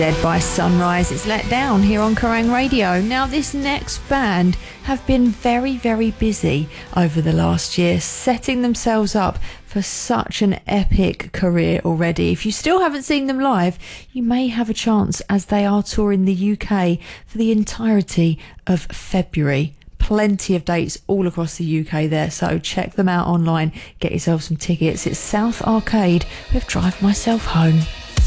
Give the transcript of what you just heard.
Dead by Sunrise. It's Let Down here on Kerrang Radio. Now, this next band have been very, very busy over the last year, setting themselves up for such an epic career already. If you still haven't seen them live, you may have a chance as they are touring the UK for the entirety of February. Plenty of dates all across the UK there, so check them out online. Get yourself some tickets. It's South Arcade with Drive Myself Home.